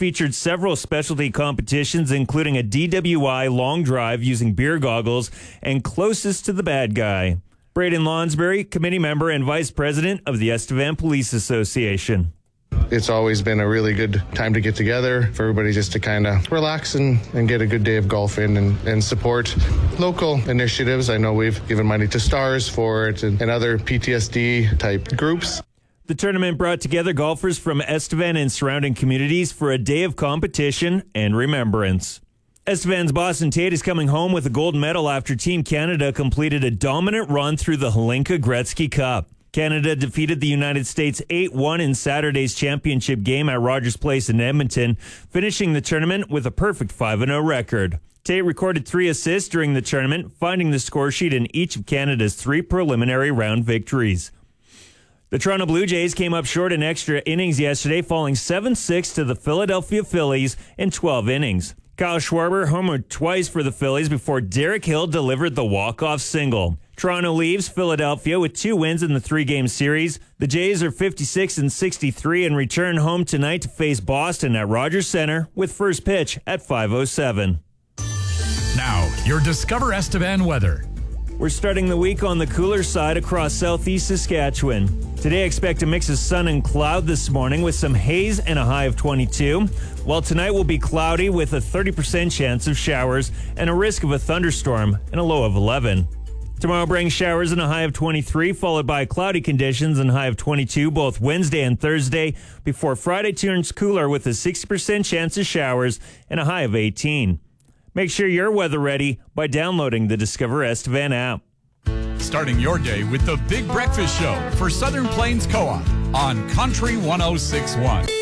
featured several specialty competitions, including a DWI long drive using beer goggles and closest to the bad guy. Braden Lonsbury, committee member and vice president of the Estevan Police Association. It's always been a really good time to get together for everybody just to kind of relax and get a good day of golf in and support local initiatives. I know we've given money to Stars for it and other PTSD type groups. The tournament brought together golfers from Estevan and surrounding communities for a day of competition and remembrance. Estevan's Boston Tate is coming home with a gold medal after Team Canada completed a dominant run through the Hlinka Gretzky Cup. Canada defeated the United States 8-1 in Saturday's championship game at Rogers Place in Edmonton, finishing the tournament with a perfect 5-0 record. Tate recorded 3 assists during the tournament, finding the score sheet in each of Canada's 3 preliminary round victories. The Toronto Blue Jays came up short in extra innings yesterday, falling 7-6 to the Philadelphia Phillies in 12 innings. Kyle Schwarber homered twice for the Phillies before Derek Hill delivered the walk-off single. Toronto leaves Philadelphia with 2 wins in the 3-game series. The Jays are 56-63 and return home tonight to face Boston at Rogers Center with first pitch at 5:07. Now, your Discover Estevan weather. We're starting the week on the cooler side across southeast Saskatchewan. Today, expect a mix of sun and cloud this morning with some haze and a high of 22. While tonight will be cloudy with a 30% chance of showers and a risk of a thunderstorm and a low of 11. Tomorrow brings showers and a high of 23, followed by cloudy conditions and a high of 22 both Wednesday and Thursday, before Friday turns cooler with a 60% chance of showers and a high of 18. Make sure you're weather ready by downloading the Discover Estevan app. Starting your day with the Big Breakfast Show for Southern Plains Co-op on Country 106.1.